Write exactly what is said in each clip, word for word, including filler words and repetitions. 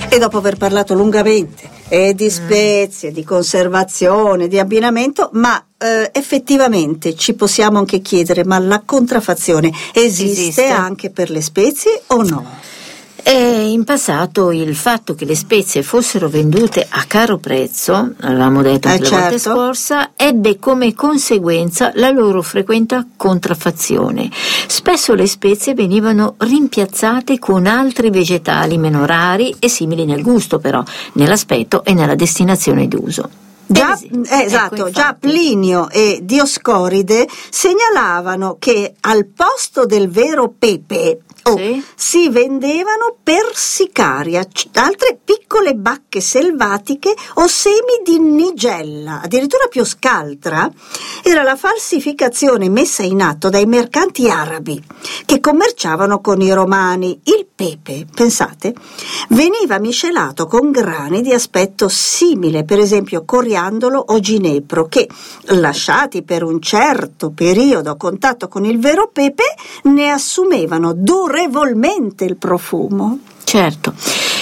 E dopo aver parlato lungamente e di spezie, mm. di conservazione, di abbinamento, ma eh, effettivamente ci possiamo anche chiedere, ma la contraffazione esiste, esiste anche per le spezie o no? E in passato il fatto che le spezie fossero vendute a caro prezzo, avevamo detto anche eh la volta certo. scorsa, ebbe come conseguenza la loro frequente contraffazione. Spesso le spezie venivano rimpiazzate con altri vegetali meno rari e simili nel gusto, però, nell'aspetto e nella destinazione d'uso. Già, eh, esatto, ecco, già Plinio e Dioscoride segnalavano che al posto del vero pepe oh, sì. si vendevano persicaria, altre piccole bacche selvatiche o semi di nigella. Addirittura più scaltra era la falsificazione messa in atto dai mercanti arabi che commerciavano con i romani. Il pepe, pensate, veniva miscelato con grani di aspetto simile, per esempio coriandolo o ginepro, che lasciati per un certo periodo a contatto con il vero pepe ne assumevano durevolmente il profumo. Certo.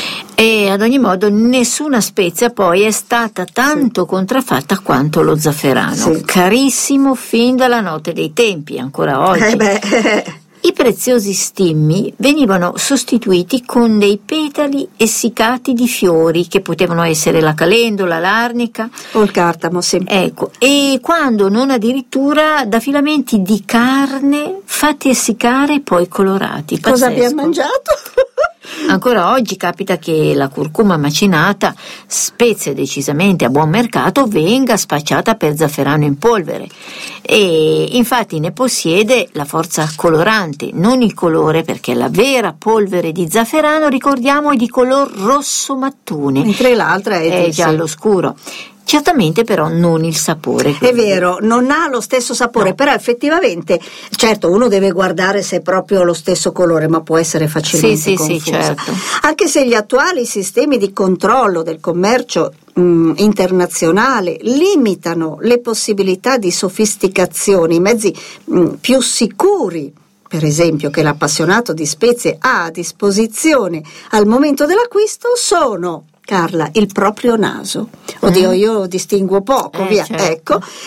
E ad ogni modo nessuna spezia poi è stata tanto sì. contraffatta quanto lo zafferano, sì. carissimo fin dalla notte dei tempi, ancora oggi. Eh beh. I preziosi stimmi venivano sostituiti con dei petali essiccati di fiori, che potevano essere la calendola, l'arnica o il cartamo, sì. Ecco, e quando non addirittura da filamenti di carne fatti essiccare e poi colorati. Cosa Pazzesco. abbiamo mangiato? Ancora oggi capita che la curcuma macinata, spezia decisamente a buon mercato, venga spacciata per zafferano in polvere e infatti ne possiede la forza colorante, non il colore, perché la vera polvere di zafferano, ricordiamo, è di color rosso mattone, mentre l'altra è, è giallo scuro. Certamente però non il sapore. Quindi. È vero, non ha lo stesso sapore, no. Però effettivamente, certo, uno deve guardare se è proprio lo stesso colore, ma può essere facilmente sì, confusa. Sì, sì, certo. Anche se gli attuali sistemi di controllo del commercio mh, internazionale limitano le possibilità di sofisticazione, i mezzi mh, più sicuri, per esempio, che l'appassionato di spezie ha a disposizione al momento dell'acquisto sono, Carla, il proprio naso. Oddio, io distinguo poco, eh, via, certo. ecco,